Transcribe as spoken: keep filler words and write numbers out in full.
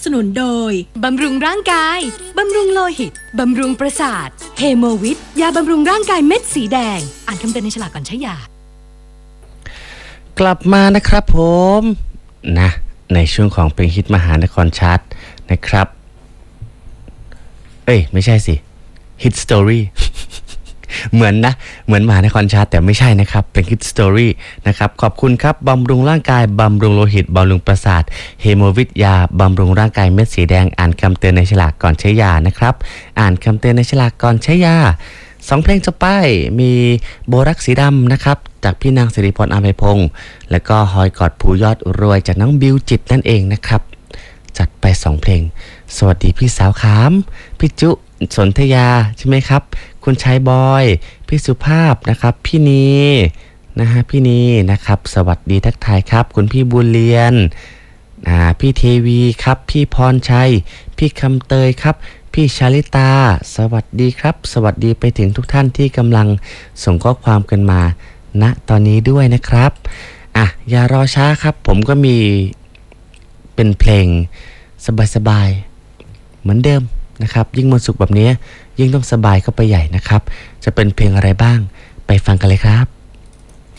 สนุนโดยบำรุงร่างกายบำรุงโลหิตบำรุงประสาทเฮโมวิทยาบำรุงร่างกายเม็ดสีแดงอ่านคำเตือนในฉลากก่อนใช้ยากลับมานะครับผมนะในช่วงของเพลงฮิตมหานครชาร์ตนะครับเอ้ยไม่ใช่สิฮิตสตอรี่ เหมือนนะเหมือนมหานครชาร์ตแต่ไม่ใช่นะครับเป็นฮิตสตอรี่นะครับขอบคุณครับบำรุงร่างกายบำรุงโลหิตบำรุงประสาทเฮโมวิทยาบำรุงร่างกายเม็ดสีแดงอ่านคำเตือนในฉลากก่อนใช้ยานะครับอ่านคำเตือนในฉลากก่อนใช้ยาสองเพลงจะไปมีโบรักสีดำนะครับจากพี่นางสิริพรอภัยพงศ์แล้วก็ฮอยกอดภูยอดรวยจากน้องบิวจิตนั่นเองนะครับจัดไปสองเพลงสวัสดีพี่สาวขามพี่จุสนธยาใช่ไหมครับคุณชายบอยพี่สุภาพนะครับพี่นีนะฮะพี่นีนะครับสวัสดีทักทายครับคุณพี่บุญเรียนอ่าพี่เทวีครับพี่พรชัยพี่คำเตยครับพี่ชาลิตาสวัสดีครับสวัสดีไปถึงทุกท่านที่กำลังส่งข้อความกันมาณตอนนี้ด้วยนะครับอ่ะอย่ารอช้าครับผมก็มีเป็นเพลงสบายๆเหมือนเดิมนะครับยิ่งวันศุกร์แบบนี้ยิ่งต้องสบายเข้าไปใหญ่นะครับจะเป็นเพลงอะไรบ้างไปฟังกันเลยครับ